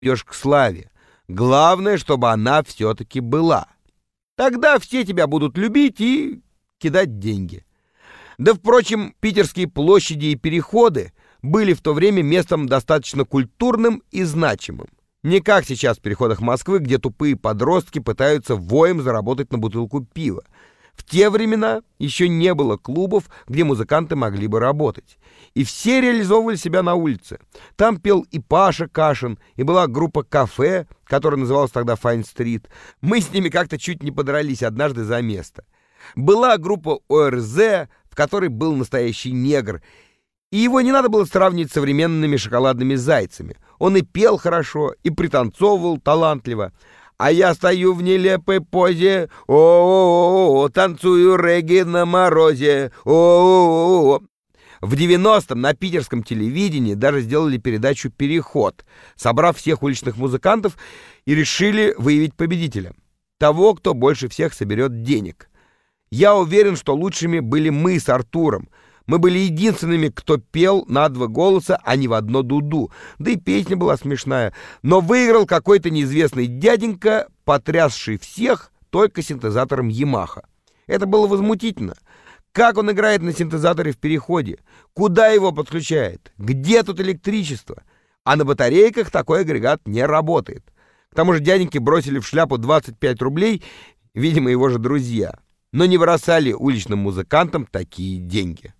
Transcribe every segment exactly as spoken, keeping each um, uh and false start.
идешь к славе. Главное, чтобы она все-таки была. Тогда все тебя будут любить и кидать деньги. Да, впрочем, питерские площади и переходы были в то время местом достаточно культурным и значимым. Не как сейчас в переходах Москвы, где тупые подростки пытаются воем заработать на бутылку пива. В те времена еще не было клубов, где музыканты могли бы работать. И все реализовывали себя на улице. Там пел и Паша Кашин, и была группа «Кафе», которая называлась тогда «Файн-стрит». Мы с ними как-то чуть не подрались однажды за место. Была группа О Р З, в которой был настоящий негр, и его не надо было сравнивать с современными шоколадными зайцами. Он и пел хорошо, и пританцовывал талантливо. А я стою в нелепой позе, о-о-о, танцую регги на морозе, о-о-о. В девяностом на питерском телевидении даже сделали передачу «Переход», собрав всех уличных музыкантов, и решили выявить победителя. Того, кто больше всех соберет денег. Я уверен, что лучшими были мы с Артуром. Мы были единственными, кто пел на два голоса, а не в одно дуду. Да и песня была смешная. Но выиграл какой-то неизвестный дяденька, потрясший всех только синтезатором Ямаха. Это было возмутительно. Как он играет на синтезаторе в переходе? Куда его подключает? Где тут электричество? А на батарейках такой агрегат не работает. К тому же дяденьки бросили в шляпу двадцать пять рублей, видимо, его же друзья. Но не бросали уличным музыкантам такие деньги.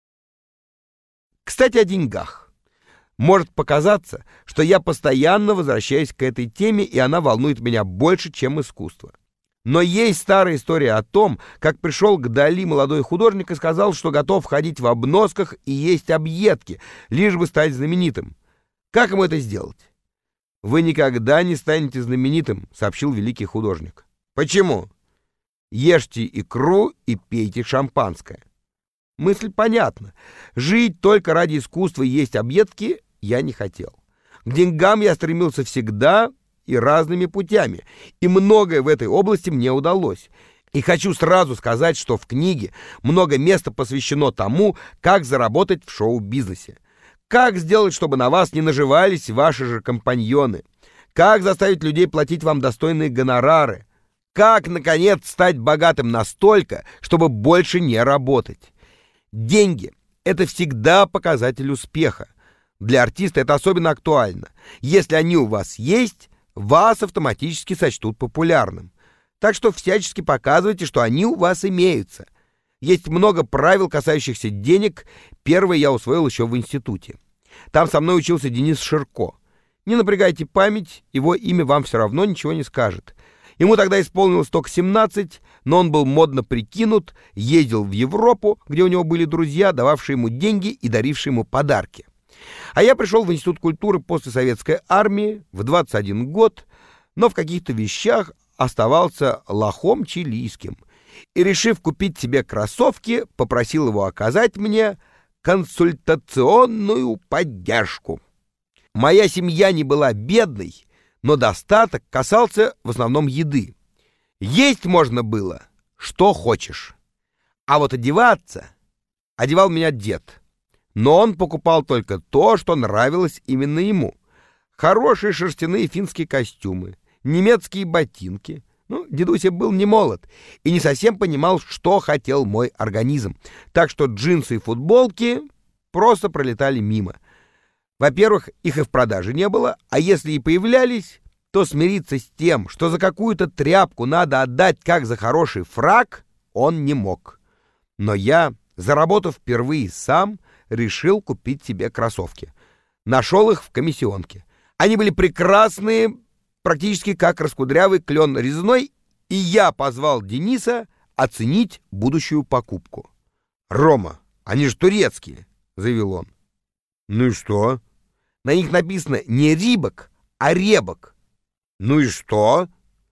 Кстати, о деньгах. Может показаться, что я постоянно возвращаюсь к этой теме, и она волнует меня больше, чем искусство. Но есть старая история о том, как пришел к Дали молодой художник и сказал, что готов ходить в обносках и есть объедки, лишь бы стать знаменитым. Как ему это сделать? «Вы никогда не станете знаменитым», — сообщил великий художник. «Почему?» «Ешьте икру и пейте шампанское». Мысль понятна. Жить только ради искусства и есть объедки я не хотел. К деньгам я стремился всегда и разными путями, и многое в этой области мне удалось. И хочу сразу сказать, что в книге много места посвящено тому, как заработать в шоу-бизнесе. Как сделать, чтобы на вас не наживались ваши же компаньоны? Как заставить людей платить вам достойные гонорары? Как, наконец, стать богатым настолько, чтобы больше не работать? Деньги — это всегда показатель успеха. Для артиста это особенно актуально. Если они у вас есть, вас автоматически сочтут популярным. Так что всячески показывайте, что они у вас имеются. Есть много правил, касающихся денег. Первое я усвоил еще в институте. Там со мной учился Денис Ширко. Не напрягайте память, его имя вам все равно ничего не скажет. Ему тогда исполнилось только семнадцать, но он был модно прикинут, ездил в Европу, где у него были друзья, дававшие ему деньги и дарившие ему подарки. А я пришел в Институт культуры после советской армии в двадцать один год, но в каких-то вещах оставался лохом чилийским. И, решив купить себе кроссовки, попросил его оказать мне консультационную поддержку. Моя семья не была бедной, но достаток касался в основном еды. Есть можно было, что хочешь. А вот одеваться... Одевал меня дед. Но он покупал только то, что нравилось именно ему. Хорошие шерстяные финские костюмы, немецкие ботинки. Ну, дедуся был не молод и не совсем понимал, что хотел мой организм. Так что джинсы и футболки просто пролетали мимо. Во-первых, их и в продаже не было, а если и появлялись, то смириться с тем, что за какую-то тряпку надо отдать как за хороший фрак, он не мог. Но я, заработав впервые сам, решил купить себе кроссовки. Нашел их в комиссионке. Они были прекрасные, практически как раскудрявый клен резной, и я позвал Дениса оценить будущую покупку. «Рома, они же турецкие», — заявил он. «Ну и что?» На них написано не «Рибок», а «Ребок». «Ну и что?»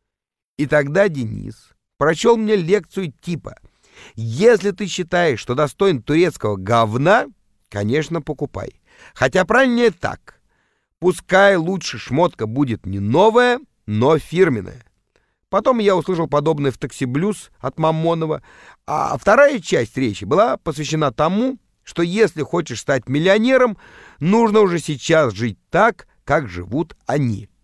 И тогда Денис прочел мне лекцию типа: «Если ты считаешь, что достоин турецкого говна, конечно, покупай. Хотя правильнее так. Пускай лучше шмотка будет не новая, но фирменная». Потом я услышал подобное в «Такси Блюз» от Мамонова, а вторая часть речи была посвящена тому, что если хочешь стать миллионером, нужно уже сейчас жить так, как живут они.